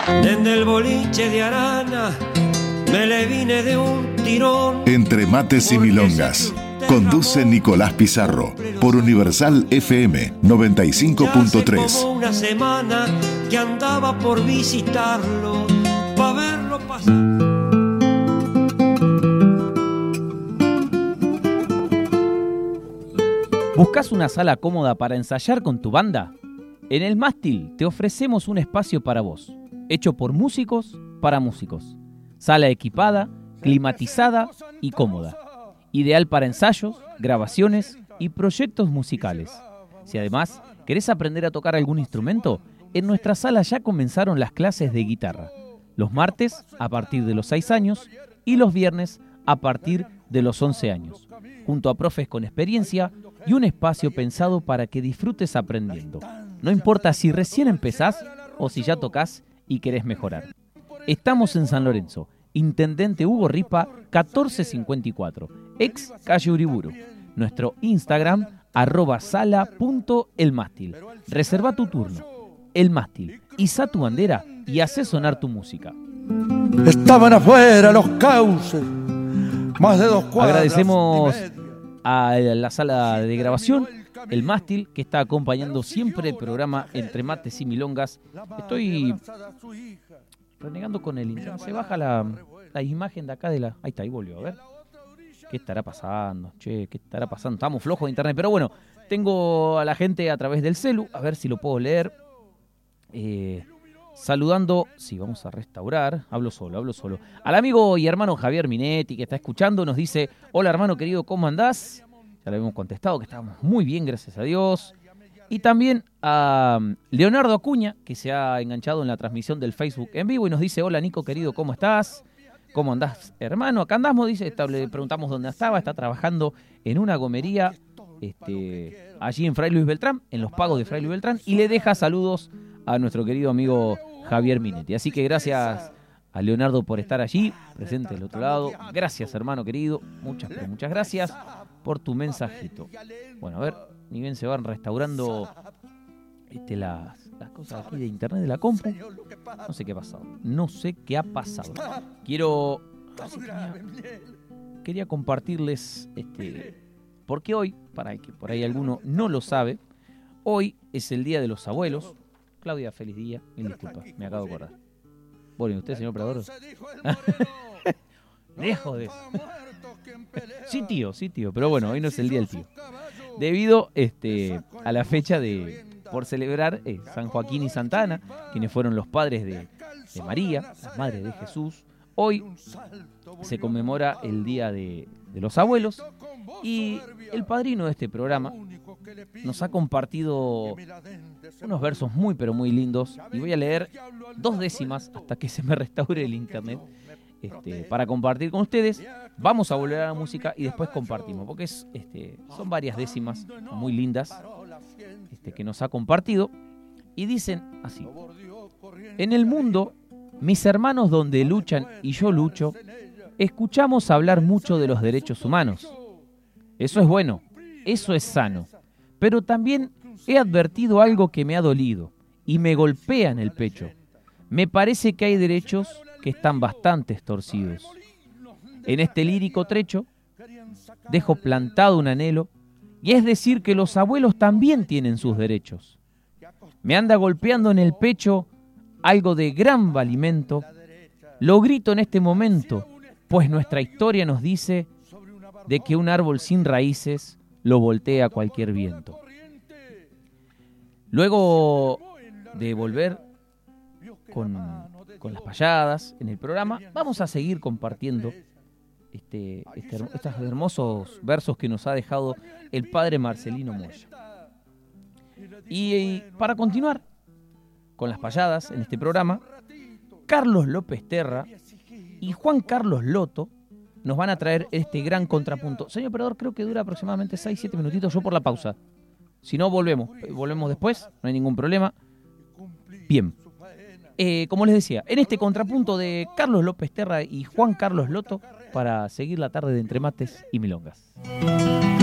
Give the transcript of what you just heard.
Desde el boliche de Arana me le vine de un tirón. Entre mates y milongas. Conduce Nicolás Pizarro por Universal FM 95.3. Hace como una semana que andaba por visitarlo, pa' verlo pasar. ¿Buscas una sala cómoda para ensayar con tu banda? En El Mástil te ofrecemos un espacio para vos, hecho por músicos para músicos. Sala equipada, climatizada y cómoda. Ideal para ensayos, grabaciones y proyectos musicales. Si además querés aprender a tocar algún instrumento, en nuestra sala ya comenzaron las clases de guitarra. Los martes a partir de los 6 años y los viernes a partir de los 11 años. Junto a profes con experiencia y un espacio pensado para que disfrutes aprendiendo. No importa si recién empezás o si ya tocas y querés mejorar. Estamos en San Lorenzo, Intendente Hugo Ripa 1454, ex calle Uriburu. Nuestro Instagram, @sala.elmástil. Reserva tu turno. El Mástil, iza tu bandera y hace sonar tu música. Estaban afuera los cauces, más de 2 cuadras. Agradecemos a la sala de grabación, El Mástil, que está acompañando siempre el programa Entre Mates y Milongas. Estoy renegando con el internet. Se baja la imagen de acá de la... Ahí está, ahí volvió, a ver. ¿Qué estará pasando? Che, ¿qué estará pasando? Estamos flojos de internet, pero bueno, tengo a la gente a través del celu, a ver si lo puedo leer. Saludando, sí, vamos a restaurar, hablo solo. Al amigo y hermano Javier Minetti, que está escuchando, nos dice: hola hermano querido, ¿cómo andás? Ya le habíamos contestado que estábamos muy bien, gracias a Dios. Y también a Leonardo Acuña, que se ha enganchado en la transmisión del Facebook en vivo y nos dice: hola Nico querido, ¿cómo estás? ¿Cómo andás, hermano? Acá andamos, dice, le preguntamos dónde estaba, está trabajando en una gomería allí en Fray Luis Beltrán, en los pagos de Fray Luis Beltrán, y le deja saludos a nuestro querido amigo Javier Minetti. Así que gracias a Leonardo por estar allí, presente del otro lado. Gracias, hermano querido, muchas gracias por tu mensajito. Bueno, a ver, ni bien se van restaurando las cosas aquí de internet de la compu. No sé qué ha pasado. Quería compartirles porque hoy, para que por ahí alguno no lo sabe, hoy es el Día de los Abuelos. Claudia, feliz día. Mil disculpas, me acabo de acordar. Bueno, ¿y usted, señor operador? Lejos de eso. Sí, tío. Pero bueno, hoy no es el día del tío. Debido a la fecha por celebrar San Joaquín y Santa Ana, quienes fueron los padres de María, la madre de Jesús, hoy se conmemora el Día de los Abuelos. Y el padrino de este programa nos ha compartido unos versos muy pero muy lindos, y voy a leer 2 décimas hasta que se me restaure el internet para compartir con ustedes. Vamos a volver a la música y después compartimos, porque son varias décimas muy lindas que nos ha compartido, y dicen así: en el mundo, mis hermanos donde luchan y yo lucho, escuchamos hablar mucho de los derechos humanos. Eso es bueno, eso es sano, pero también he advertido algo que me ha dolido y me golpea en el pecho. Me parece que hay derechos que están bastante torcidos. En este lírico trecho dejo plantado un anhelo, y es decir que los abuelos también tienen sus derechos. Me anda golpeando en el pecho algo de gran valimento. Lo grito en este momento, pues nuestra historia nos dice de que un árbol sin raíces lo voltea cualquier viento. Luego de volver con las payadas en el programa, vamos a seguir compartiendo estos hermosos versos que nos ha dejado el padre Marcelino Moya. Y para continuar con las payadas en este programa, Carlos López Terra y Juan Carlos Loto nos van a traer este gran contrapunto. Señor operador, creo que dura aproximadamente 6-7 minutitos, yo por la pausa. Si no, volvemos después, no hay ningún problema. Bien. Como les decía, en este contrapunto de Carlos López Terra y Juan Carlos Loto, para seguir la tarde de Entre Mates y Milongas.